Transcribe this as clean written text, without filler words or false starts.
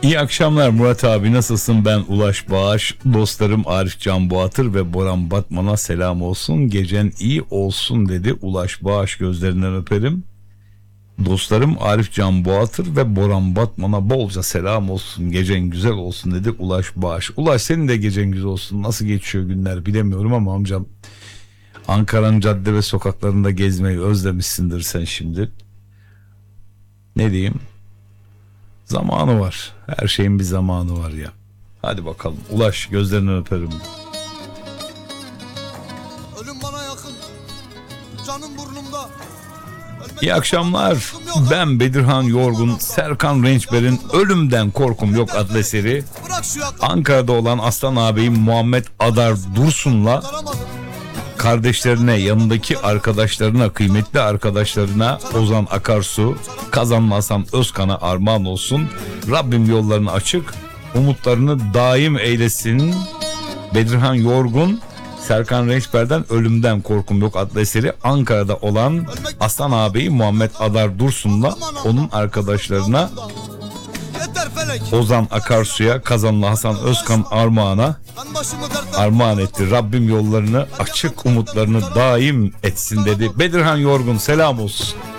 İyi akşamlar Murat abi, nasılsın? Ben Ulaş Bağış. Dostlarım Arif Can Boğatır ve Boran Batman'a selam olsun. Gecen iyi olsun dedi Ulaş Bağış, gözlerinden öperim. Dostlarım Arif Can Boğatır ve Boran Batman'a bolca selam olsun. Gecen güzel olsun dedi Ulaş Bağış. Ulaş, senin de gecen güzel olsun. Nasıl geçiyor günler bilemiyorum ama amcam, Ankara'nın cadde ve sokaklarında gezmeyi özlemişsindir sen şimdi. Ne diyeyim? Zamanı var. Her şeyin bir zamanı var ya. Hadi bakalım. Ulaş, gözlerinden öperim. Ölüm bana yakın. Canım burnumda. İyi akşamlar. Ben Bedirhan Yorgun. Serkan Rençber'in Ölümden Korkum Yok adlı eseri Ankara'da olan Aslan ağabeyim Muhammed Adar Dursun'la kardeşlerine, yanındaki arkadaşlarına, kıymetli arkadaşlarına Ozan Akarsu, Kazanlı Hasan Özkan'a armağan olsun. Rabbim yollarını açık, umutlarını daim eylesin. Bedirhan Yorgun, Serkan Rençber'den Ölümden Korkum Yok adlı eseri Ankara'da olan Aslan ağabeyi Muhammed Adar Dursun'la onun arkadaşlarına Ozan Akarsu'ya, Kazanlı Hasan Özkan armağan etti. Rabbim yollarını açık, umutlarını daim etsin dedi. Bedirhan Yorgun, selam olsun.